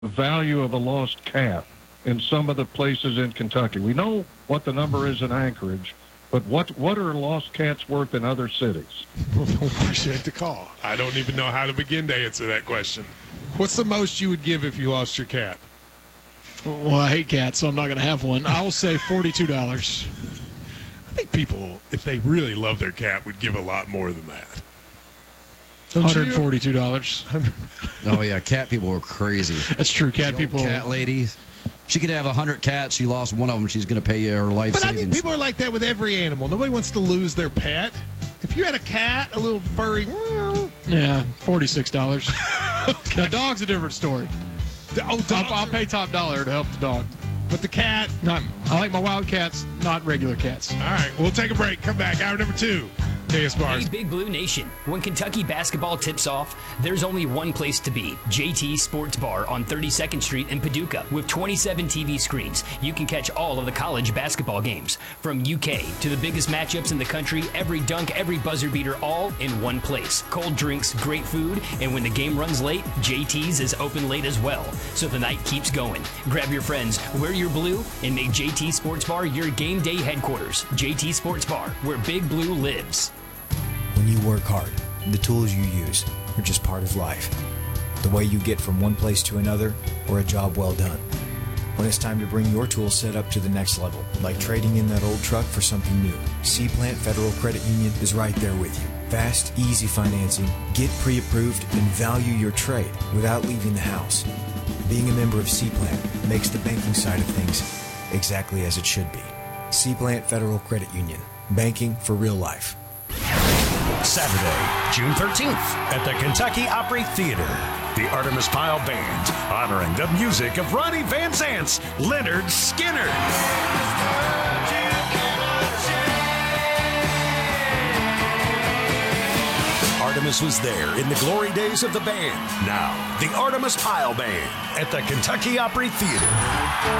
the value of a lost cat in some of the places in Kentucky? We know what the number is in Anchorage, but what are lost cats worth in other cities? Appreciate the call. I don't even know how to begin to answer that question. What's the most you would give if you lost your cat? Well, I hate cats, so I'm not going to have one. I will say $42. I think people, if they really love their cat, would give a lot more than that. $142. Oh, yeah, cat people are crazy. That's true. Cat people. Cat ladies. She could have 100 cats. She lost one of them. She's going to pay you her life But savings. I think people are like that with every animal. Nobody wants to lose their pet. If you had a cat, a little furry. Yeah, $46. Now, dog's a different story. I'll pay top dollar to help the dog. But the cat. I like my wild cats, not regular cats. All right, we'll take a break. Come back. Hour number 2. KS Bars. Hey, Big Blue Nation. When Kentucky basketball tips off, there's only one place to be. JT Sports Bar on 32nd Street in Paducah. With 27 TV screens, you can catch all of the college basketball games. From UK to the biggest matchups in the country, every dunk, every buzzer beater, all in one place. Cold drinks, great food, and when the game runs late, JT's is open late as well. So the night keeps going. Grab your friends, wear your blue, and make JT Sports Bar your game day headquarters. JT Sports Bar, where Big Blue lives. When you work hard, the tools you use are just part of life. The way you get from one place to another, or a job well done. When it's time to bring your tool set up to the next level, like trading in that old truck for something new, C-Plant Federal Credit Union is right there with you. Fast, easy financing, get pre-approved, and value your trade without leaving the house. Being a member of C-Plant makes the banking side of things exactly as it should be. C-Plant Federal Credit Union. Banking for real life. Saturday, June 13th, at the Kentucky Opry Theater. The Artemis Pyle Band, honoring the music of Ronnie Van Zant's Leonard Skinner. Artemis was there in the glory days of the band. Now, the Artemis Pyle Band at the Kentucky Opry Theater.